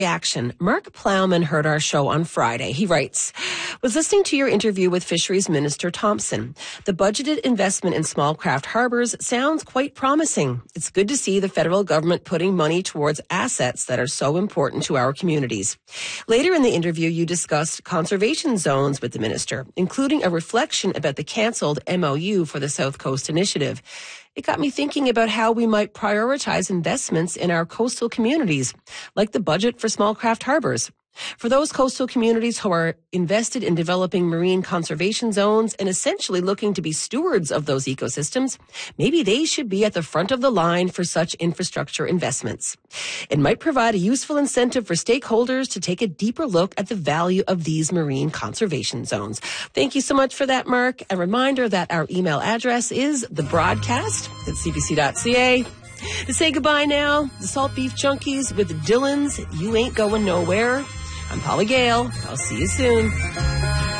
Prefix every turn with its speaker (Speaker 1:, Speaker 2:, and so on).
Speaker 1: reaction. Mark Plowman heard our show on Friday. He writes, was listening to your interview with Fisheries Minister Thompson. The budgeted investment in small craft harbors sounds quite promising. It's good to see the federal government putting money towards assets that are so important to our communities. Later in the interview, you discussed conservation zones with the minister, including a reflection about the cancelled MOU for the South Coast Initiative. It got me thinking about how we might prioritize investments in our coastal communities, like the budget for small craft harbors. For those coastal communities who are invested in developing marine conservation zones and essentially looking to be stewards of those ecosystems, maybe they should be at the front of the line for such infrastructure investments. It might provide a useful incentive for stakeholders to take a deeper look at the value of these marine conservation zones. Thank you so much for that, Mark. A reminder that our email address is thebroadcast@cbc.ca. To say goodbye now, the Salt Beef Junkies with Dylan's You Ain't Going Nowhere. I'm Paula Gale. I'll see you soon.